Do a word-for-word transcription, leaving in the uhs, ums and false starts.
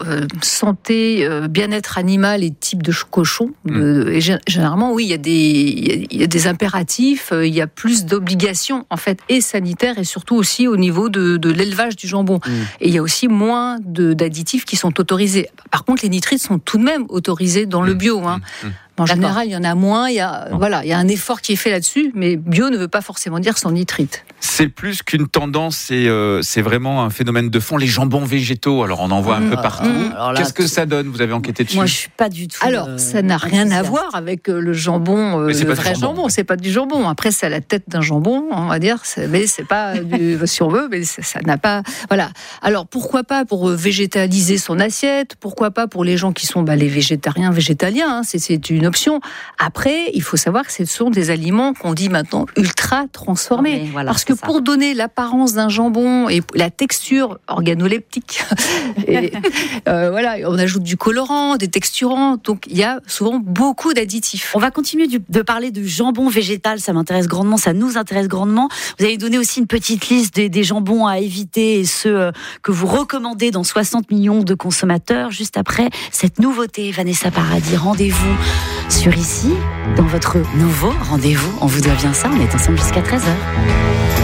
euh, santé, euh, bien-être animal et type de cochon. De, mmh. et g- généralement, oui, il y a des, il y a des impératifs, euh, il y a plus d'obligations en fait, et sanitaires et surtout aussi au niveau de, de l'élevage du jambon. Mmh. Et il y a aussi moins de, d'additifs qui sont autorisés. Par contre, les nitrites sont tout de même autorisés dans mmh. le bio. Hein. Mmh. En D'accord. général, il y en a moins. Il y a, voilà, il y a un effort qui est fait là-dessus, mais bio ne veut pas forcément dire sans nitrite. C'est plus qu'une tendance, c'est, euh, c'est vraiment un phénomène de fond. Les jambons végétaux, alors on en voit un mmh. peu partout. Mmh. Là, Qu'est-ce que ça donne ? Vous avez enquêté dessus ? Moi, je suis pas du tout. Alors, euh, ça n'a rien à voir avec le jambon, euh, le vrai jambon. jambon. C'est pas du jambon. Après, c'est à la tête d'un jambon, on va dire. C'est, mais c'est pas du, si on veut, mais ça, ça n'a pas. Voilà. Alors, pourquoi pas pour végétaliser son assiette ? Pourquoi pas pour les gens qui sont bah, les végétariens, végétaliens hein, c'est, c'est une option. Après, il faut savoir que ce sont des aliments qu'on dit maintenant ultra transformés. Oui, voilà, Parce que ça. Pour donner l'apparence d'un jambon et la texture organoleptique, et, euh, voilà, on ajoute du colorant, des texturants. Donc, il y a souvent beaucoup d'additifs. On va continuer du, de parler de jambon végétal. Ça m'intéresse grandement, ça nous intéresse grandement. Vous avez donné aussi une petite liste des, des jambons à éviter et ceux euh, que vous recommandez dans soixante millions de consommateurs. Juste après cette nouveauté, Vanessa Paradis, rendez-vous sur Ici, dans votre nouveau rendez-vous. On vous doit bien ça, on est ensemble jusqu'à treize heures.